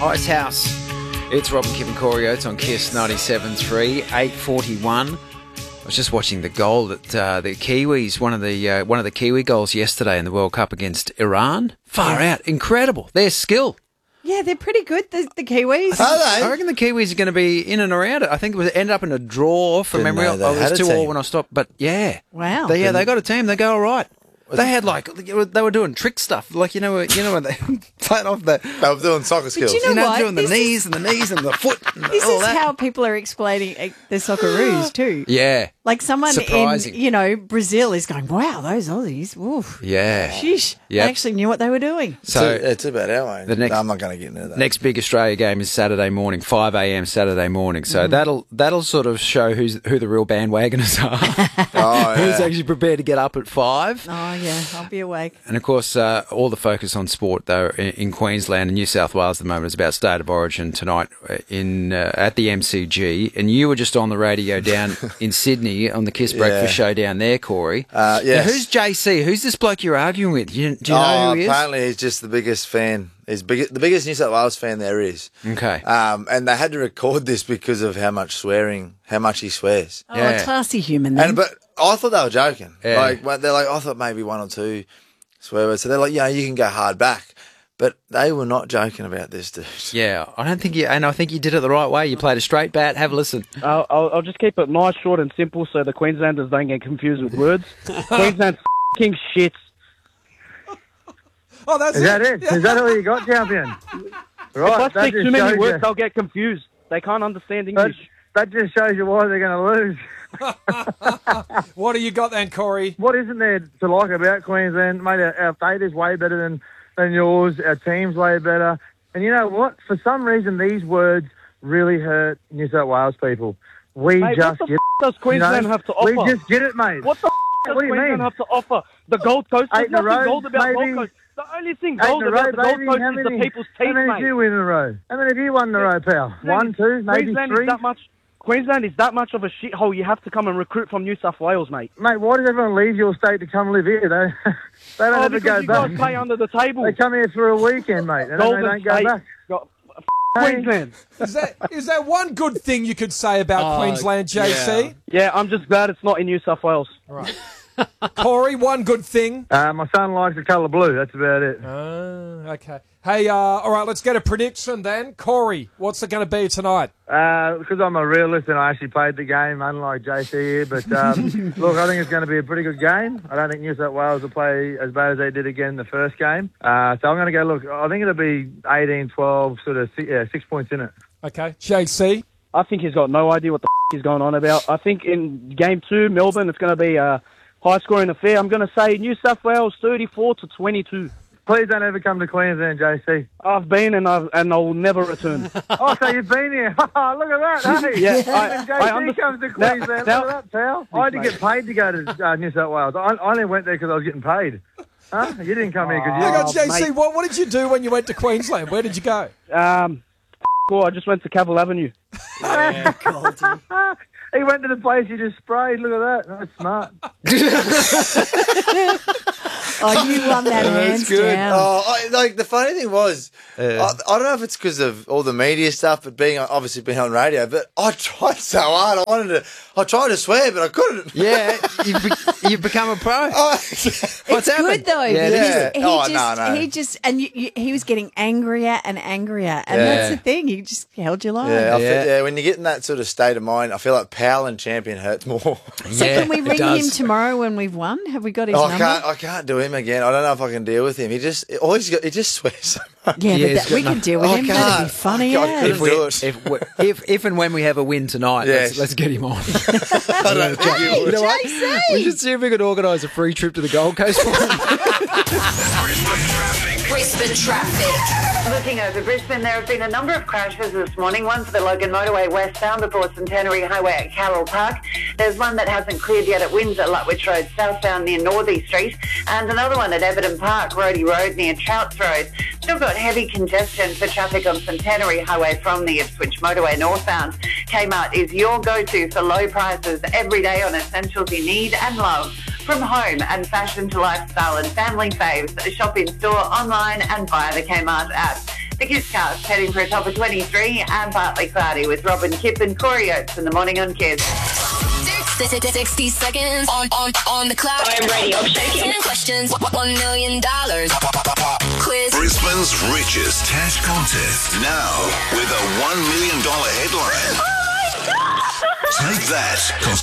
Ice House. It's Robin, Kip and Corey Oates on KISS 97.3, 8:41. I was just watching the goal that the Kiwis, one of the Kiwi goals yesterday in the World Cup against Iran. Far out. Incredible. Their skill. Yeah, they're pretty good, the Kiwis. Are they? I reckon the Kiwis are going to be in and around it. I think it was ended up in a draw from Didn't memory. know they I had was a 2-all team. when I stopped. But yeah. Wow. They got a team. They go all right. They had they were doing trick stuff, like you know when they playing off the. They were doing soccer skills. you know what? doing the This knees and the knees and the foot. And This all is that. how people are explaining the Socceroos too. Yeah. Like someone Surprising. in, Brazil is going, wow, those Aussies, woof. Yeah. Sheesh. Yep. They actually knew what they were doing. So it's about our way. the next- No, I'm not going to get into that. next big Australia game is Saturday morning, 5 a.m. Saturday morning. So that'll sort of show who the real bandwagoners are. Oh, Who's yeah. actually prepared to get up at 5. Oh, yeah, I'll be awake. And of course, all the focus on sport though in Queensland and New South Wales at the moment is about State of Origin tonight at the MCG. And you were just on the radio down in Sydney on the Kiss Breakfast show down there, Corey. Yes. Now, who's JC? Who's this bloke you're arguing with? Do you know who he is? Apparently he's just the biggest fan. He's the biggest New South Wales fan there is. Okay. And they had to record this because of how much he swears. Oh, Yeah. a classy human then. But I thought they were joking. Yeah. They're like, I thought maybe 1 or 2 swear words. So they're like, you can go hard back. But they were not joking about this, dude. Yeah, I think you did it the right way. You played a straight bat. Have a listen. I'll just keep it nice, short and simple so the Queenslanders don't get confused with words. Queensland f***ing shits. Oh, that's Is that it? Yeah. Is that all you got, champion? Right. If I speak too many words, they'll get confused. They can't understand English. That just shows you why they're going to lose. What do you got then, Corey? What isn't there to like about Queensland? Mate, our state is way better than yours. Our team's way better. And you know what? For some reason, these words really hurt New South Wales people. We Mate, just what the get does Queensland have to offer? We just get it, mate. What the does What do you Queensland mean? have to offer? The Gold Coast? There's 8 in a nothing row, gold about maybe. Gold Coast. The only thing 8 gold in a about row, the Gold baby. Coast How is many, the people's how teeth, many mate. did you win in a row? How many have you won in a row, pal? 1, 2, maybe Queensland 3? Queensland is that much of a shithole. You have to come and recruit from New South Wales, mate. Mate, why does everyone leave your state to come live here? They don't ever because go you back. guys play under the table. They come here for a weekend, mate, and then they Golden don't go State. back. Queensland. Is that one good thing you could say about Queensland, JC? Yeah, I'm just glad it's not in New South Wales. Right. Corey, one good thing. My son likes the colour blue. That's about it. Okay. Hey, all right, let's get a prediction then. Corey, what's it going to be tonight? Because I'm a realist and I actually played the game, unlike JC here. But look, I think it's going to be a pretty good game. I don't think New South Wales will play as bad as they did again in the first game. So I'm going to go, look, I think it'll be 18-12, sort of 6 points in it. Okay. JC? I think he's got no idea what the he's going on about. I think in Game 2, Melbourne, it's going to be a high-scoring affair. I'm going to say New South Wales 34-22. Please don't ever come to Queensland, JC. I've been and I'll never return. Oh, so you've been here. Look at that, hey? Yeah, When JC comes to Queensland, now- look at that, pal. I had to get paid to go to New South Wales. I only went there because I was getting paid. Huh? You didn't come here because Hang you... on, JC, mate. what did you do when you went to Queensland? Where did you go? Cool, I just went to Cavill Avenue. He went to the place you just sprayed. Look at that. That's smart. Oh, you won that hands down. The funny thing was, I don't know if it's because of all the media stuff, but being on radio, but I tried so hard. I tried to swear, but I couldn't. Yeah, you've become a pro. It's good though. Yeah, because he was getting angrier and angrier, and that's the thing. You just held your line. Yeah, when you get in that sort of state of mind, I feel like Powell and Champion hurts more. So can we ring him tomorrow when we've won? Have we got his number? I can't do him again. I don't know if I can deal with him. He just swears so much. Yeah, but we can deal with him. That'd be funny. If and when we have a win tonight, let's get him on. I don't think he would. You know what? We should see if we could organise a free trip to the Gold Coast for him. Brisbane traffic. Looking over Brisbane, there have been a number of crashes this morning. One for the Logan Motorway westbound before Centenary Highway at Carroll Park. There's one that hasn't cleared yet at Windsor Lutwich Road southbound near Northey Street. And another one at Everton Park, Rhodey Road near Trouts Road. Still got heavy congestion for traffic on Centenary Highway from the Ipswich Motorway northbound. Kmart is your go-to for low prices every day on essentials you need and love. From home and fashion to lifestyle and family faves, shop in store, online and via the Kmart app. The Kisscast heading for a top of 23 and partly cloudy with Robin Kipp and Corey Oates in the morning on Kiss. 60 seconds on the clock. I'm ready. I'm shaking. 10 questions. $1 million. Quiz. Brisbane's richest cash contest. Now with a $1 million headline. Oh my God! Take that, 'cause